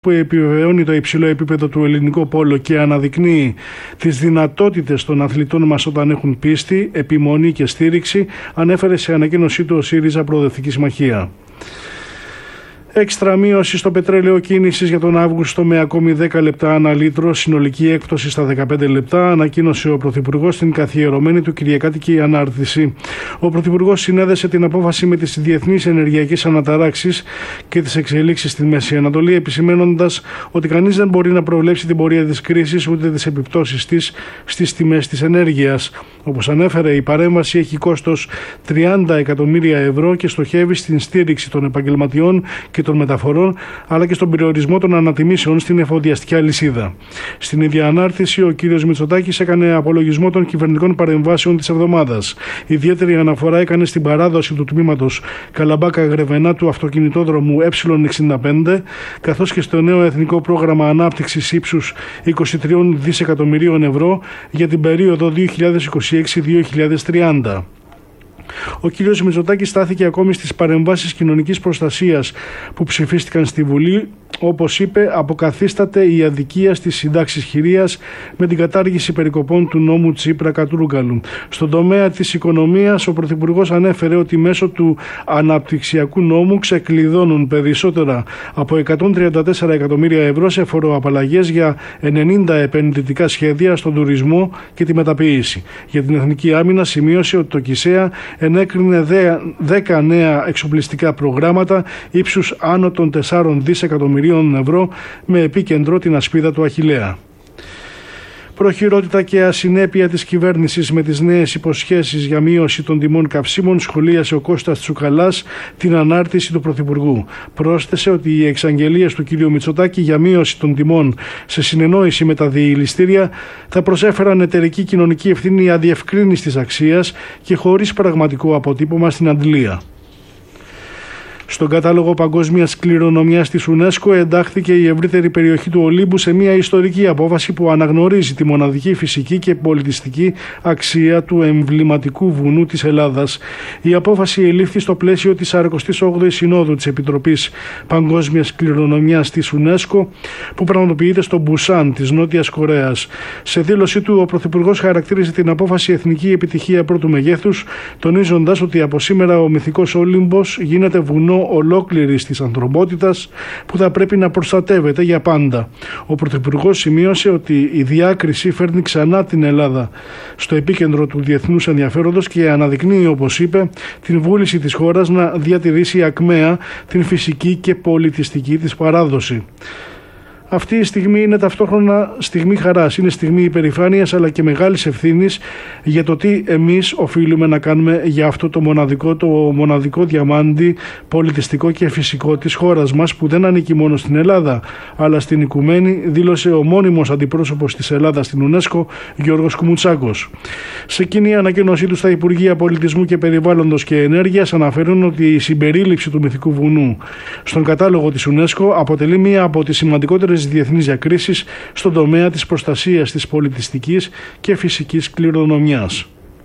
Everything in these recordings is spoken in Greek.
που επιβεβαιώνει το υψηλό επίπεδο του ελληνικού πόλο και αναδεικνύει τις δυνατότητες των αθλητών μας όταν έχουν πίστη, επιμονή και στήριξη, ανέφερε σε ανακοίνωσή του ο ΣΥΡΙΖΑ Προοδευτική Συμμαχία. Έξτρα μείωση στο πετρέλαιο κίνησης για τον Αύγουστο με ακόμη 10 λεπτά ανά λίτρο, συνολική έκπτωση στα 15 λεπτά, ανακοίνωσε ο Πρωθυπουργός στην καθιερωμένη του κυριακάτικη ανάρτηση. Ο Πρωθυπουργός συνέδεσε την απόφαση με τις διεθνείς ενεργειακές αναταράξεις και τις εξελίξεις στη Μέση Ανατολή, επισημαίνοντας ότι κανείς δεν μπορεί να προβλέψει την πορεία της κρίσης ούτε τις επιπτώσεις της στις τιμές της ενέργειας. Όπως ανέφερε, η παρέμβαση έχει κόστος 30 εκατομμύρια ευρώ και στοχεύει στην στήριξη των επαγγελματιών και των μεταφορών, αλλά και στον περιορισμό των ανατιμήσεων στην εφοδιαστική αλυσίδα. Στην ίδια ανάρτηση, ο κ. Μητσοτάκης έκανε απολογισμό των κυβερνητικών παρεμβάσεων της εβδομάδας. Ιδιαίτερη αναφορά έκανε στην παράδοση του τμήματος Καλαμπάκα-Γρεβενά του αυτοκινητόδρομου Ε65, καθώς και στο νέο εθνικό πρόγραμμα ανάπτυξης ύψους 23 δισεκατομμυρίων ευρώ για την περίοδο 2026-2030. Ο κ. Μητσοτάκης στάθηκε ακόμη στις παρεμβάσεις κοινωνικής προστασίας που ψηφίστηκαν στη Βουλή. Όπως είπε, αποκαθίσταται η αδικία στις συντάξεις χειρίας με την κατάργηση περικοπών του νόμου Τσίπρα-Κατρούγκαλου. Στον τομέα της οικονομίας, ο Πρωθυπουργός ανέφερε ότι μέσω του αναπτυξιακού νόμου ξεκλειδώνουν περισσότερα από 134 εκατομμύρια ευρώ σε φοροαπαλλαγές για 90 επενδυτικά σχέδια στον τουρισμό και τη μεταποίηση. Για την εθνική άμυνα σημείωσε ότι το ΚΙΣΕΑ ενέκρινε 10 νέα εξοπλιστικά προγράμματα ύψους άνω των 4 δισεκατομμυρίων ευρώ με επίκεντρο την ασπίδα του Αχιλλέα. Προχειρότητα και ασυνέπεια της κυβέρνησης με τις νέες υποσχέσεις για μείωση των τιμών καυσίμων, σχολίασε ο Κώστας Τσουκαλάς την ανάρτηση του Πρωθυπουργού. Πρόσθεσε ότι οι εξαγγελίες του κ. Μητσοτάκη για μείωση των τιμών σε συνεννόηση με τα διηλιστήρια θα προσέφεραν εταιρική κοινωνική ευθύνη αδιευκρίνιστης αξίας και χωρίς πραγματικό αποτύπωμα στην αντλία. Στον κατάλογο παγκόσμιας κληρονομιάς της UNESCO εντάχθηκε η ευρύτερη περιοχή του Ολύμπου σε μια ιστορική απόφαση που αναγνωρίζει τη μοναδική φυσική και πολιτιστική αξία του εμβληματικού βουνού της Ελλάδας. Η απόφαση ελήφθη στο πλαίσιο της 48ης Συνόδου της Επιτροπής Παγκόσμιας Κληρονομιάς της UNESCO που πραγματοποιείται στο Μπουσάν της Νότιας Κορέας. Σε δήλωσή του, ο Πρωθυπουργός χαρακτήριζε την απόφαση εθνική επιτυχία πρώτου μεγέθους, τονίζοντας ότι από σήμερα ο μυθικός Όλυμπος γίνεται βουνό ολόκληρης της ανθρωπότητας που θα πρέπει να προστατεύεται για πάντα. Ο Πρωθυπουργός σημείωσε ότι η διάκριση φέρνει ξανά την Ελλάδα στο επίκεντρο του διεθνούς ενδιαφέροντος και αναδεικνύει, όπως είπε, την βούληση της χώρας να διατηρήσει ακμαία την φυσική και πολιτιστική της παράδοση. Αυτή η στιγμή είναι ταυτόχρονα στιγμή χαράς, είναι στιγμή υπερηφάνειας αλλά και μεγάλης ευθύνης για το τι εμείς οφείλουμε να κάνουμε για αυτό το μοναδικό διαμάντι πολιτιστικό και φυσικό της χώρας μας που δεν ανήκει μόνο στην Ελλάδα αλλά στην οικουμένη, δήλωσε ο μόνιμος αντιπρόσωπος της Ελλάδας στην UNESCO, Γιώργος Κουμουτσάκος. Σε κοινή ανακοίνωσή του στα Υπουργεία Πολιτισμού και Περιβάλλοντος και Ενέργειας αναφέρουν ότι η συμπερίληψη του μυθικού βουνού στον κατάλογο της UNESCO αποτελεί μία από τις σημαντικότερες διεθνείς διακρίσεις στον τομέα της προστασίας της πολιτιστικής και φυσικής κληρονομιάς.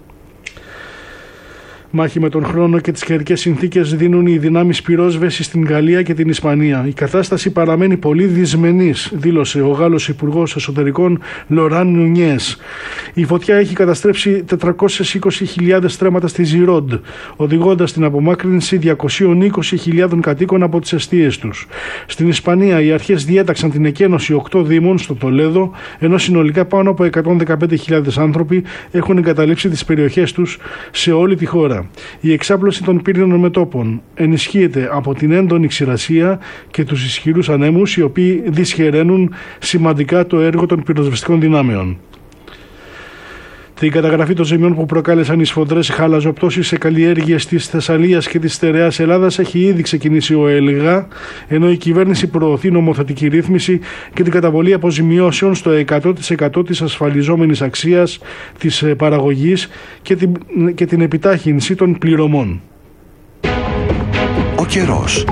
Μάχη με τον χρόνο και τις καιρικές συνθήκες δίνουν οι δυνάμεις πυρόσβεσης στην Γαλλία και την Ισπανία. Η κατάσταση παραμένει πολύ δυσμενής, δήλωσε ο Γάλλος Υπουργός Εσωτερικών Λοράν Νουνιές. Η φωτιά έχει καταστρέψει 420.000 στρέμματα στη Ζιρόντ, οδηγώντας την απομάκρυνση 220.000 κατοίκων από τις εστίες τους. Στην Ισπανία οι αρχές διέταξαν την εκένωση 8 δήμων στο Τολέδο, ενώ συνολικά πάνω από 115.000 άνθρωποι έχουν εγκαταλείψει τις περιοχές τους σε όλη τη χώρα. Η εξάπλωση των πύρινων μετώπων ενισχύεται από την έντονη ξηρασία και τους ισχυρούς ανέμους, οι οποίοι δυσχεραίνουν σημαντικά το έργο των πυροσβεστικών δυνάμεων. Την καταγραφή των ζημιών που προκάλεσαν οι σφοδρές χαλαζοπτώσεις σε καλλιέργειες της Θεσσαλίας και της στερεάς Ελλάδας έχει ήδη ξεκινήσει ο ΕΛΓΑ, ενώ η κυβέρνηση προωθεί νομοθετική ρύθμιση και την καταβολή αποζημιώσεων στο 100% της ασφαλιζόμενης αξίας της παραγωγής και την επιτάχυνση των πληρωμών. Ο καιρός.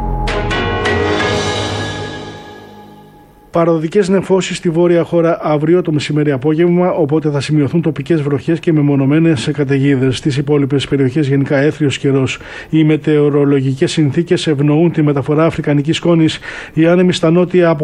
Παροδικές νεφώσεις στη βόρεια χώρα αύριο το μεσημέρι απόγευμα, οπότε θα σημειωθούν τοπικές βροχές και μεμονωμένες καταιγίδες. Στις υπόλοιπες περιοχές γενικά έθριος καιρός. Οι μετεωρολογικές συνθήκες ευνοούν τη μεταφορά αφρικανικής σκόνης. Οι άνεμοι στα νότια από